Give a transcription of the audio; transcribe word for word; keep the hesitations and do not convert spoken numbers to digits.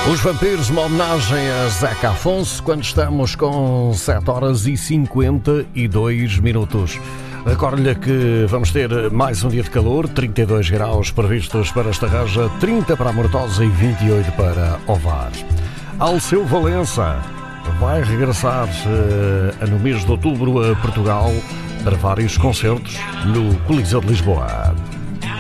Os Vampiros, uma homenagem a Zeca Afonso, quando estamos com sete horas e cinquenta e dois minutos. Recordo-lhe que vamos ter mais um dia de calor, trinta e dois graus previstos para Estarreja, trinta para a Mortosa e vinte e oito para Ovar. Alceu Valença vai regressar uh, no mês de outubro a Portugal para vários concertos no Coliseu de Lisboa.